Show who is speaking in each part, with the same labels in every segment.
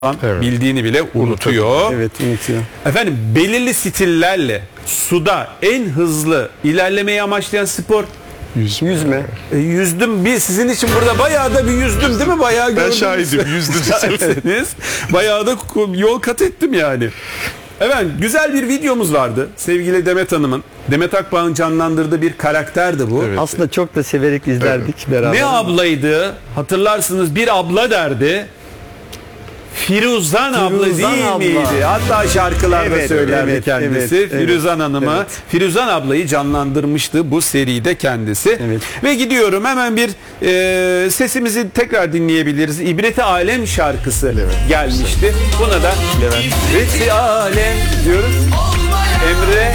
Speaker 1: Evet.
Speaker 2: Bildiğini bile unutuyor.
Speaker 3: Evet, unutuyor.
Speaker 2: Efendim, belirli stillerle suda en hızlı ilerlemeyi amaçlayan spor
Speaker 3: Yüzme.
Speaker 2: yüzdüm. Sizin için burada bayağı da bir yüzdüm değil mi? Bayağı
Speaker 1: Ben
Speaker 2: gördüm.
Speaker 1: şahidim, yüzdüm.
Speaker 2: Şahitsiniz. Bayağı da yol kat ettim yani. Efendim, güzel bir videomuz vardı. Sevgili Demet Hanım'ın, Demet Akbağ'ın canlandırdığı bir karakterdi bu.
Speaker 1: Evet.
Speaker 3: Aslında çok da severek izlerdik beraber.
Speaker 2: Ne ablaydı? Hatırlarsınız, bir abla derdi. Firuzan abla değil
Speaker 3: abla.
Speaker 2: miydi? Hatta şarkılarda
Speaker 3: Evet,
Speaker 2: söylerdi
Speaker 3: evet,
Speaker 2: kendisi.
Speaker 3: evet,
Speaker 2: Firuzan Hanım'a.
Speaker 3: evet.
Speaker 2: Firuzan ablayı canlandırmıştı bu seride kendisi.
Speaker 3: Evet.
Speaker 2: Ve gidiyorum hemen bir sesimizi tekrar dinleyebiliriz. İbreti Alem şarkısı gelmişti. Buna da İbreti Alem diyoruz. Emre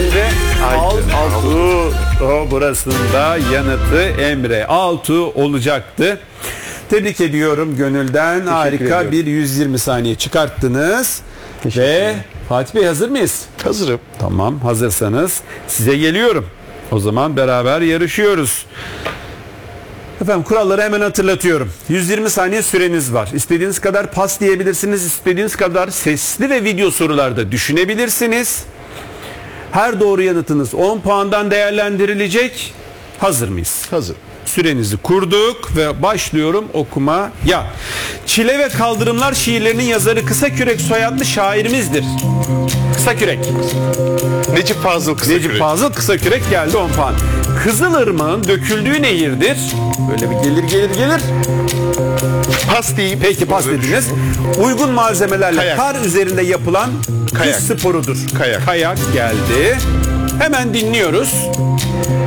Speaker 2: Altu. O burasında yanıtı Emre Altu olacaktı. Tebrik ediyorum gönülden. Harika
Speaker 3: ediyorum.
Speaker 2: bir 120 saniye çıkarttınız. Ve Fatih Bey, hazır mıyız?
Speaker 1: Hazırım.
Speaker 2: Tamam, hazırsanız size geliyorum. O zaman beraber yarışıyoruz. Efendim, kuralları hemen hatırlatıyorum. 120 saniye süreniz var. İstediğiniz kadar pas diyebilirsiniz. İstediğiniz kadar sesli ve video sorularda düşünebilirsiniz. Her doğru yanıtınız 10 puandan değerlendirilecek. Hazır mıyız?
Speaker 1: Hazır.
Speaker 2: Sürenizi kurduk ve başlıyorum okumaya. Çile ve Kaldırımlar şiirlerinin yazarı Kısakürek soyadlı şairimizdir. Kısakürek.
Speaker 1: Necip Fazıl Kısakürek.
Speaker 2: Necip Fazıl Kısakürek geldi 10 puan. Kızılırmağın döküldüğü nehirdir. Böyle bir gelir.
Speaker 1: Pas diyeyim.
Speaker 2: Peki, pas dediniz. Uygun malzemelerle
Speaker 1: Kayak.
Speaker 2: kar üzerinde yapılan
Speaker 1: Kayak.
Speaker 2: kış sporudur.
Speaker 1: Kayak.
Speaker 2: Kayak geldi. Hemen dinliyoruz.